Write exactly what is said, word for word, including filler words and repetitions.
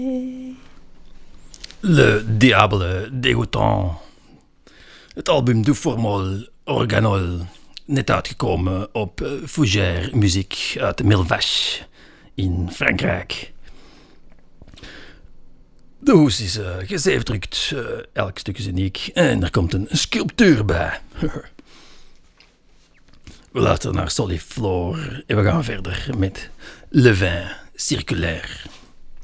Le Diable Dégoûtant. Het album Du Formol Organol. Net uitgekomen op Fougère Muziek uit Milvache in Frankrijk. De hoes is uh, gezeefdrukt, uh, elk stuk is uniek en er komt een sculptuur bij. We luisteren naar Soliflore en we gaan verder met Le Vin Circulaire.